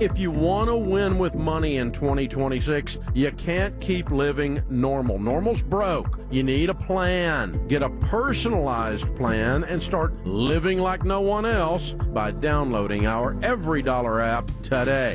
If you want to win with money in 2026, you can't keep living normal. Normal's broke. You need a plan. Get a personalized plan and start living like no one else by downloading our EveryDollar app today.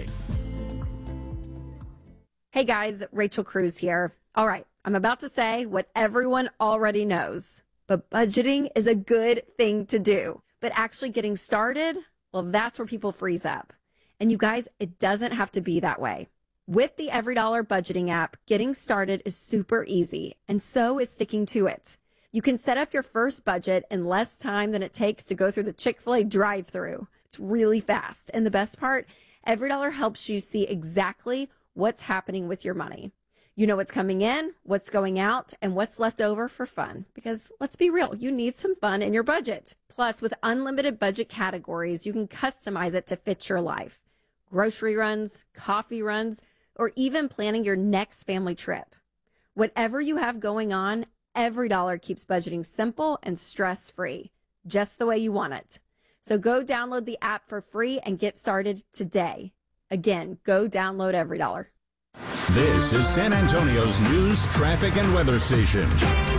Hey guys, Rachel Cruz here. All right, I'm about to say what everyone already knows, but budgeting is a good thing to do. But actually getting started, well, that's where people freeze up. And you guys, it doesn't have to be that way. With the EveryDollar budgeting app, getting started is super easy, and so is sticking to it. You can set up your first budget in less time than it takes to go through the Chick-fil-A drive-thru. It's really fast. And the best part, EveryDollar helps you see exactly what's happening with your money. You know what's coming in, what's going out, and what's left over for fun. Because let's be real, you need some fun in your budget. Plus, with unlimited budget categories, you can customize it to fit your life. Grocery runs, coffee runs, or even planning your next family trip. Whatever you have going on, EveryDollar keeps budgeting simple and stress-free, just the way you want it. So go download the app for free and get started today. Again, go download EveryDollar. This is San Antonio's news, traffic, and weather station.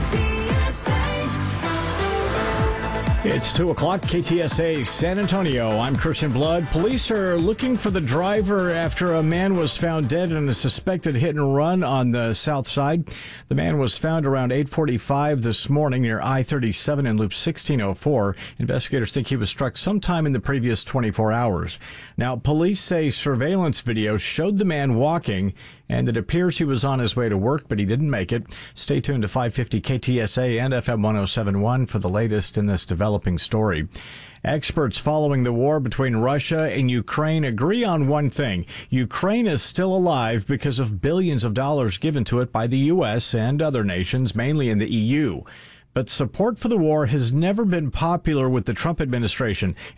It's 2 o'clock, KTSA San Antonio. I'm Christian Blood. Police are looking for the driver after a man was found dead in a suspected hit and run on the south side. The man was found around 8:45 this morning near I-37 and Loop 1604. Investigators think he was struck sometime in the previous 24 hours. Now, police say surveillance video showed the man walking, and it appears he was on his way to work, but he didn't make it. Stay tuned to 550 KTSA and FM 1071 for the latest in this developing story. Experts following the war between Russia and Ukraine agree on one thing. Ukraine is still alive because of billions of dollars given to it by the U.S. and other nations, mainly in the EU. But support for the war has never been popular with the Trump administration,